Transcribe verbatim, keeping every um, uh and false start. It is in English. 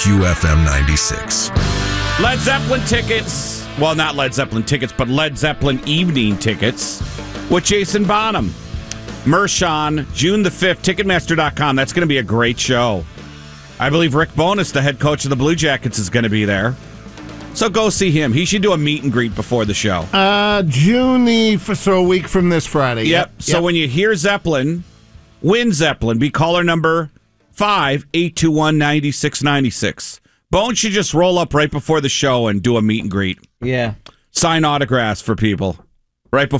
Q F M ninety-six. Led Zeppelin tickets. Well, not Led Zeppelin tickets, but Led Zeppelin evening tickets with Jason Bonham. Mershon, June the fifth, Ticketmaster dot com. That's going to be a great show. I believe Rick Bowness, the head coach of the Blue Jackets, is going to be there. So go see him. He should do a meet and greet before the show. Uh, June the so a week from this Friday. Yep. Yep. So yep. when you hear Zeppelin, win Zeppelin. Be caller number five eight two one nine six nine six. Bone should just roll up right before the show and do a meet and greet. Yeah. Sign autographs for people right before.